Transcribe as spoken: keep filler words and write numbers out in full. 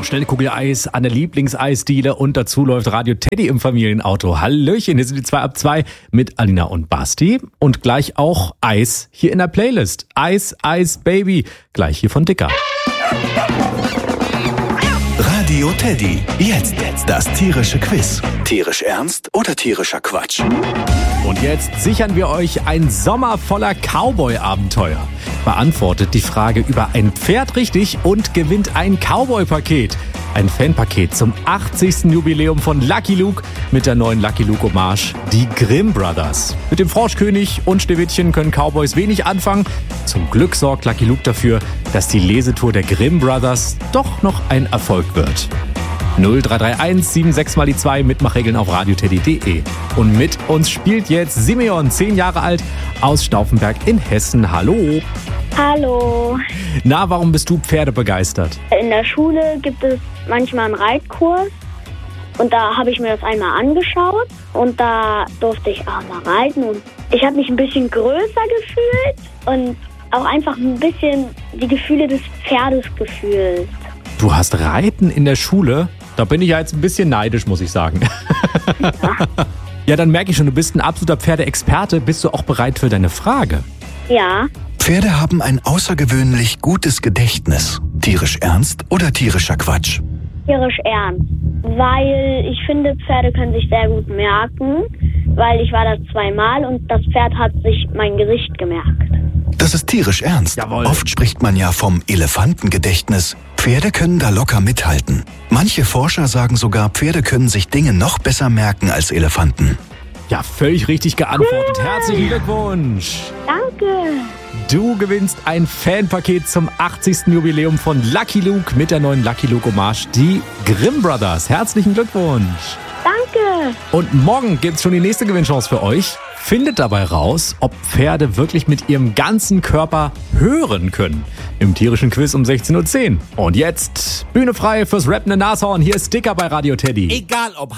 Schnellkugeleis an der Lieblingseisdiele und dazu läuft Radio Teddy im Familienauto. Hallöchen, hier sind die zwei ab zwei mit Alina und Basti und gleich auch Eis hier in der Playlist. Eis, Eis, Baby, gleich hier von Dicker. Radio Teddy, jetzt das tierische Quiz. Tierisch ernst oder tierischer Quatsch? Und jetzt sichern wir euch ein Sommer voller Cowboy-Abenteuer. Beantwortet die Frage über ein Pferd richtig und gewinnt ein Cowboy-Paket. Ein Fanpaket zum achtzigsten Jubiläum von Lucky Luke mit der neuen Lucky Luke Hommage, die Grimm Brothers. Mit dem Froschkönig und Schneewittchen können Cowboys wenig anfangen. Zum Glück sorgt Lucky Luke dafür, dass die Lesetour der Grimm Brothers doch noch ein Erfolg wird. null drei drei eins sieben sechs mal die zwei, Mitmachregeln auf radioteddy punkt de. Und mit uns spielt jetzt Simeon, zehn Jahre alt, aus Stauffenberg in Hessen. Hallo. Hallo. Na, warum bist du pferdebegeistert? In der Schule gibt es manchmal einen Reitkurs und da habe ich mir das einmal angeschaut und da durfte ich auch mal reiten und ich habe mich ein bisschen größer gefühlt und auch einfach ein bisschen die Gefühle des Pferdes gefühlt. Du hast Reiten in der Schule? Da bin ich ja jetzt ein bisschen neidisch, muss ich sagen. Ja, Ja, dann merke ich schon, du bist ein absoluter Pferdeexperte. Bist du auch bereit für deine Frage? ja. Pferde haben ein außergewöhnlich gutes Gedächtnis. Tierisch ernst oder tierischer Quatsch? Tierisch ernst, weil ich finde, Pferde können sich sehr gut merken, weil ich war da zweimal und das Pferd hat sich mein Gesicht gemerkt. Das ist tierisch ernst. Jawohl. Oft spricht man ja vom Elefantengedächtnis. Pferde können da locker mithalten. Manche Forscher sagen sogar, Pferde können sich Dinge noch besser merken als Elefanten. Ja, völlig richtig geantwortet. Herzlichen Glückwunsch. Danke. Du gewinnst ein Fanpaket zum achtzigsten Jubiläum von Lucky Luke mit der neuen Lucky Luke Hommage, die Grimm Brothers. Herzlichen Glückwunsch. Danke. Und morgen gibt's schon die nächste Gewinnchance für euch. Findet dabei raus, ob Pferde wirklich mit ihrem ganzen Körper hören können. Im tierischen Quiz um sechzehn Uhr zehn. Und jetzt Bühne frei fürs rappende Nashorn. Hier ist Dicker bei Radio Teddy. Egal ob